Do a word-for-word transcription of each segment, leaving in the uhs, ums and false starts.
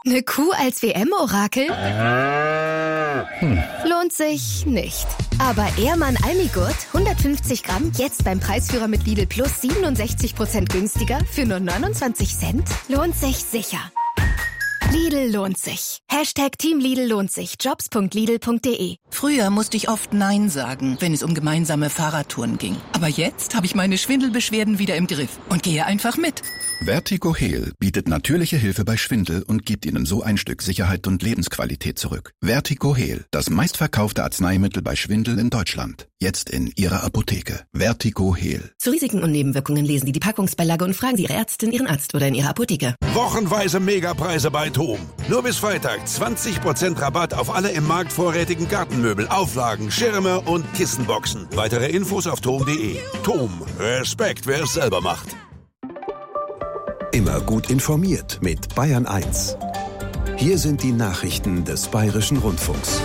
Eine Kuh als W M-Orakel? Hm. Lohnt sich nicht. Aber Ehrmann Almigurt, hundertfünfzig Gramm, jetzt beim Preisführer mit Lidl Plus siebenundsechzig Prozent günstiger für nur neunundzwanzig Cent? Lohnt sich sicher. Lidl lohnt sich. Hashtag Team Lidl lohnt sich. Jobs punkt lidl punkt de. Früher musste ich oft Nein sagen, wenn es um gemeinsame Fahrradtouren ging. Aber jetzt habe ich meine Schwindelbeschwerden wieder im Griff und gehe einfach mit. Vertigo Heal bietet natürliche Hilfe bei Schwindel und gibt Ihnen so ein Stück Sicherheit und Lebensqualität zurück. Vertigo Heal, das meistverkaufte Arzneimittel bei Schwindel in Deutschland. Jetzt in Ihrer Apotheke. Vertigo Heal. Zu Risiken und Nebenwirkungen lesen Sie die Packungsbeilage und fragen Sie Ihre Ärztin, Ihren Arzt oder in Ihrer Apotheke. Wochenweise Megapreise bei TOM. Nur bis Freitag zwanzig Prozent Rabatt auf alle im Markt vorrätigen Gartenmöbel, Auflagen, Schirme und Kissenboxen. Weitere Infos auf tom punkt de. TOM. Respekt, wer es selber macht. Immer gut informiert mit Bayern eins. Hier sind die Nachrichten des Bayerischen Rundfunks.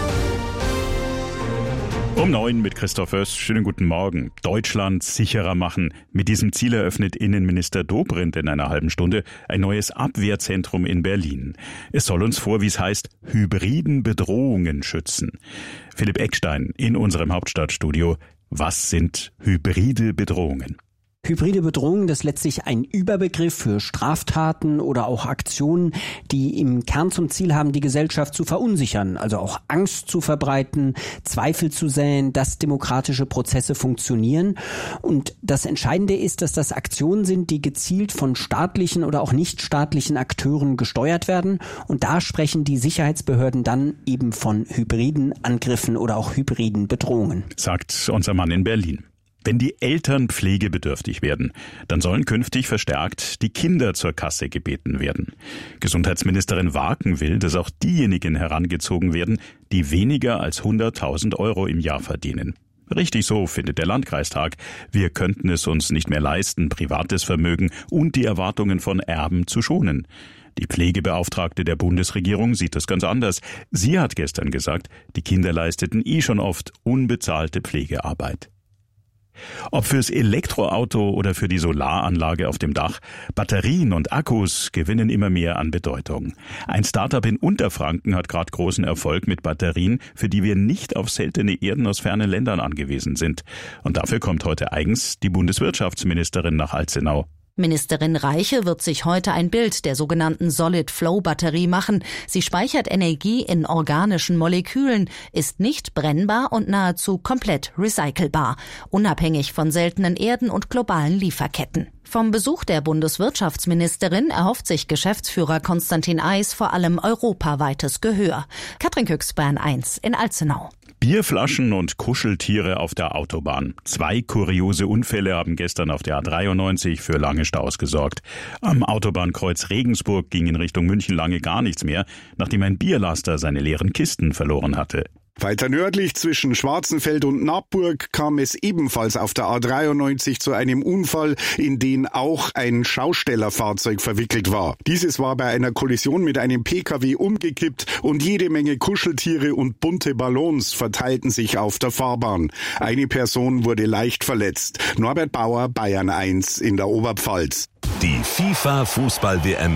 Um neun mit Christoph Oest. Schönen guten Morgen. Deutschland sicherer machen. Mit diesem Ziel eröffnet Innenminister Dobrindt in einer halben Stunde ein neues Abwehrzentrum in Berlin. Es soll uns vor, wie es heißt, hybriden Bedrohungen schützen. Philipp Eckstein in unserem Hauptstadtstudio. Was sind hybride Bedrohungen? Hybride Bedrohung, das ist letztlich ein Überbegriff für Straftaten oder auch Aktionen, die im Kern zum Ziel haben, die Gesellschaft zu verunsichern, also auch Angst zu verbreiten, Zweifel zu säen, dass demokratische Prozesse funktionieren. Und das Entscheidende ist, dass das Aktionen sind, die gezielt von staatlichen oder auch nichtstaatlichen Akteuren gesteuert werden. Und da sprechen die Sicherheitsbehörden dann eben von hybriden Angriffen oder auch hybriden Bedrohungen. Sagt unser Mann in Berlin. Wenn die Eltern pflegebedürftig werden, dann sollen künftig verstärkt die Kinder zur Kasse gebeten werden. Gesundheitsministerin Waken will, dass auch diejenigen herangezogen werden, die weniger als hunderttausend Euro im Jahr verdienen. Richtig so, findet der Landkreistag. Wir könnten es uns nicht mehr leisten, privates Vermögen und die Erwartungen von Erben zu schonen. Die Pflegebeauftragte der Bundesregierung sieht das ganz anders. Sie hat gestern gesagt, die Kinder leisteten eh schon oft unbezahlte Pflegearbeit. Ob fürs Elektroauto oder für die Solaranlage auf dem Dach, Batterien und Akkus gewinnen immer mehr an Bedeutung. Ein Startup in Unterfranken hat gerade großen Erfolg mit Batterien, für die wir nicht auf seltene Erden aus fernen Ländern angewiesen sind. Und dafür kommt heute eigens die Bundeswirtschaftsministerin nach Alzenau. Ministerin Reiche wird sich heute ein Bild der sogenannten Solid-Flow-Batterie machen. Sie speichert Energie in organischen Molekülen, ist nicht brennbar und nahezu komplett recycelbar, unabhängig von seltenen Erden und globalen Lieferketten. Vom Besuch der Bundeswirtschaftsministerin erhofft sich Geschäftsführer Konstantin Eis vor allem europaweites Gehör. Katrin Küchs, Bayern eins in Alzenau. Bierflaschen und Kuscheltiere auf der Autobahn. Zwei kuriose Unfälle haben gestern auf der A dreiundneunzig für lange Staus gesorgt. Am Autobahnkreuz Regensburg ging in Richtung München lange gar nichts mehr, nachdem ein Bierlaster seine leeren Kisten verloren hatte. Weiter nördlich zwischen Schwarzenfeld und Nabburg kam es ebenfalls auf der A dreiundneunzig zu einem Unfall, in den auch ein Schaustellerfahrzeug verwickelt war. Dieses war bei einer Kollision mit einem P K W umgekippt und jede Menge Kuscheltiere und bunte Ballons verteilten sich auf der Fahrbahn. Eine Person wurde leicht verletzt. Norbert Bauer, Bayern eins in der Oberpfalz. Die FIFA-Fußball-W M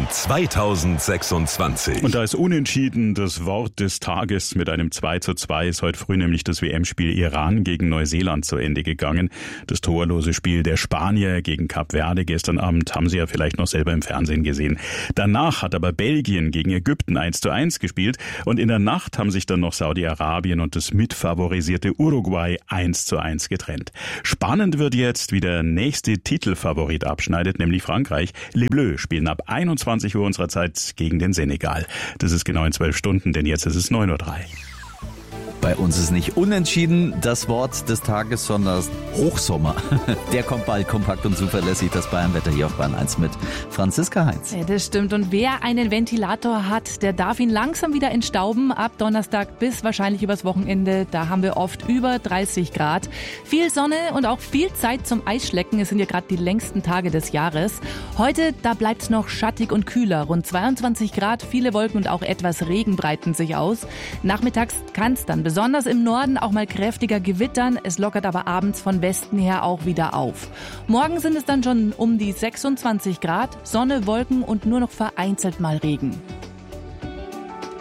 zweitausendsechsundzwanzig. Und da ist unentschieden das Wort des Tages. Mit einem zwei zu zwei ist heute früh nämlich das W M-Spiel Iran gegen Neuseeland zu Ende gegangen. Das torlose Spiel der Spanier gegen Kap Verde gestern Abend haben Sie ja vielleicht noch selber im Fernsehen gesehen. Danach hat aber Belgien gegen Ägypten eins zu eins gespielt und in der Nacht haben sich dann noch Saudi-Arabien und das mitfavorisierte Uruguay eins zu eins getrennt. Spannend wird jetzt, wie der nächste Titelfavorit abschneidet, nämlich Frankreich. Les Bleus spielen ab einundzwanzig Uhr unserer Zeit gegen den Senegal. Das ist genau in zwölf Stunden, denn jetzt ist es neun Uhr drei. Bei uns ist nicht unentschieden das Wort des Tages, sondern Hochsommer. Der kommt bald, kompakt und zuverlässig. Das Bayernwetter hier auf Bayern eins mit Franziska Heinz. Ja, das stimmt. Und wer einen Ventilator hat, der darf ihn langsam wieder entstauben. Ab Donnerstag bis wahrscheinlich übers Wochenende. Da haben wir oft über dreißig Grad. Viel Sonne und auch viel Zeit zum Eisschlecken. Es sind ja gerade die längsten Tage des Jahres. Heute, da bleibt es noch schattig und kühler. Rund zweiundzwanzig Grad, viele Wolken und auch etwas Regen breiten sich aus. Nachmittags kann es dann besonders im Norden auch mal kräftiger gewittern. Es lockert aber abends von Westen her auch wieder auf. Morgen sind es dann schon um die sechsundzwanzig Grad, Sonne, Wolken und nur noch vereinzelt mal Regen.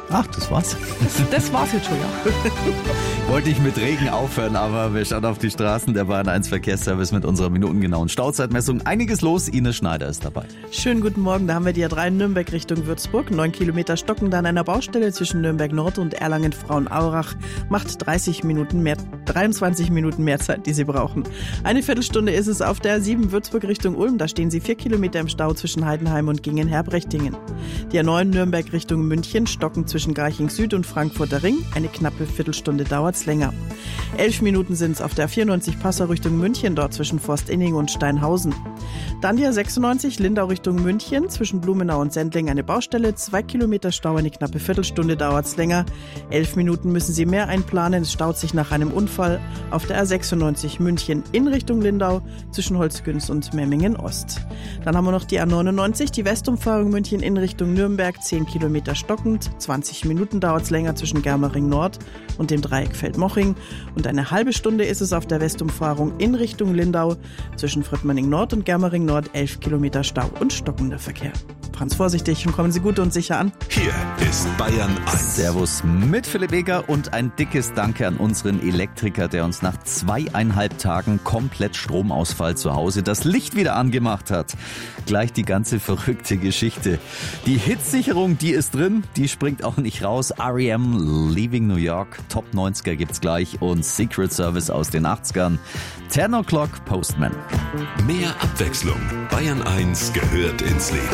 Ach, das war's. Das, das war's jetzt schon, ja. Wollte ich mit Regen aufhören, aber wir schauen auf die Straßen. Der Bayern eins Verkehrsservice mit unserer minutengenauen Stauzeitmessung. Einiges los. Ines Schneider ist dabei. Schönen guten Morgen. Da haben wir die A drei Nürnberg Richtung Würzburg. Neun Kilometer stocken da an einer Baustelle zwischen Nürnberg Nord und Erlangen-Frauenaurach. Macht dreißig Minuten mehr, dreiundzwanzig Minuten mehr Zeit, die Sie brauchen. Eine Viertelstunde ist es auf der A sieben Würzburg Richtung Ulm. Da stehen Sie vier Kilometer im Stau zwischen Heidenheim und Gingen-Herbrechtingen. Die A neun Nürnberg Richtung München stocken zwischen Garching Süd und Frankfurter Ring. Eine knappe Viertelstunde dauert's länger. Elf Minuten sind es auf der A vierundneunzig Passau Richtung München, dort zwischen Forstinning und Steinhausen. Dann die A sechsundneunzig Lindau Richtung München, zwischen Blumenau und Sendling eine Baustelle. Zwei Kilometer Stau, eine knappe Viertelstunde dauert's länger. Elf Minuten müssen Sie mehr einplanen. Es staut sich nach einem Unfall auf der A sechsundneunzig München in Richtung Lindau zwischen Holzgüns und Memmingen Ost. Dann haben wir noch die A neunundneunzig, die Westumfahrung München in Richtung Nürnberg, zehn Kilometer stockend. zwanzig Minuten dauert's länger zwischen Germering Nord und dem Dreieck Feldmoching. Und eine halbe Stunde ist es auf der Westumfahrung in Richtung Lindau zwischen Friedmanning Nord und Germering Nord, elf Kilometer Stau und stockender Verkehr. Fahren Sie vorsichtig und kommen Sie gut und sicher an. Hier ist Bayern eins. Servus mit Philipp Eger und ein dickes Danke an unseren Elektriker, der uns nach zweieinhalb Tagen komplett Stromausfall zu Hause das Licht wieder angemacht hat. Gleich die ganze verrückte Geschichte. Die Hitsicherung, die ist drin, die springt auch nicht raus. R E M, Leaving New York, Top neunziger gibt's gleich und Secret Service aus den achtzigern. ten o'clock Postman. Mehr Abwechslung. Bayern eins gehört ins Leben.